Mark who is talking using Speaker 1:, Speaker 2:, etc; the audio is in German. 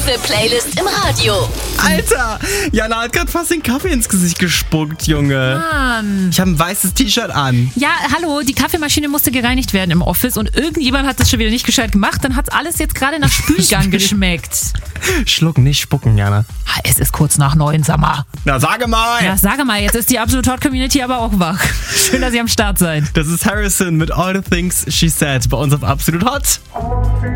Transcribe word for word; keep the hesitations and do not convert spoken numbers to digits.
Speaker 1: beste Playlist im Radio.
Speaker 2: Alter, Jana hat gerade fast den Kaffee ins Gesicht gespuckt, Junge.
Speaker 3: Mann.
Speaker 2: Ich habe ein weißes T-Shirt an.
Speaker 3: Ja, hallo, die Kaffeemaschine musste gereinigt werden im Office und irgendjemand hat das schon wieder nicht gescheit gemacht. Dann hat's alles jetzt gerade nach Spülgang geschmeckt.
Speaker 2: Schlucken, nicht spucken, Jana.
Speaker 3: Es ist kurz nach neun, sag mal.
Speaker 2: Na, sage mal.
Speaker 3: Ja, sage mal, jetzt ist die Absolute Hot Community aber auch wach. Schön, dass ihr am Start seid.
Speaker 2: Das ist Harrison mit All the Things She Said bei uns auf Absolut Hot.